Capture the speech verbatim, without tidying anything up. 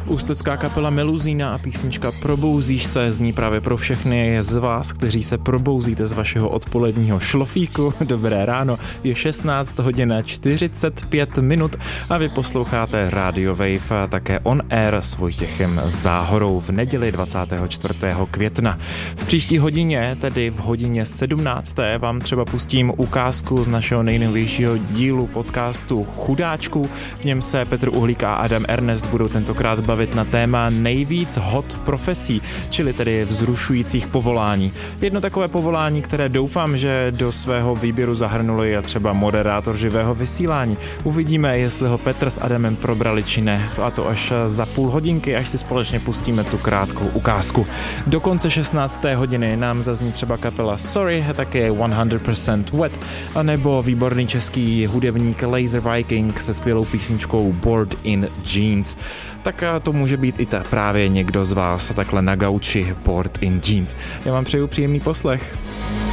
Ústecká kapela Meluzína a písnička Probouzíš se zní právě pro všechny z vás, kteří se probouzíte z vašeho odpoledního šlofíku. Dobré ráno, je šestnáct hodin čtyřicet pět minut a vy posloucháte Radio Wave a také On Air s Vojtěchem Záhorou v neděli dvacátého čtvrtého května. V příští hodině, tedy v hodině sedmnácté vám třeba pustím ukázku z našeho nejnovějšího dílu podcastu Chudáčku. V něm se Petr Uhlík a Adam Ernest budou tentokrát bavit na téma nejvíc hot profesí, čili tedy vzrušujících povolání. Jedno takové povolání, které doufám, že do svého výběru zahrnulo je třeba moderátor živého vysílání. Uvidíme, jestli ho Petr s Adamem probrali či ne, a to až za půl hodinky, až si společně pustíme tu krátkou ukázku. Do konce šestnácté hodiny nám zazní třeba kapela Sorry, také sto procent Wet, anebo výborný český hudebník Laser Viking se skvělou písničkou Bored in Jeans. Tak to může být i ta právě někdo z vás takhle na gauči Bored in Jeans. Já vám přeju příjemný poslech.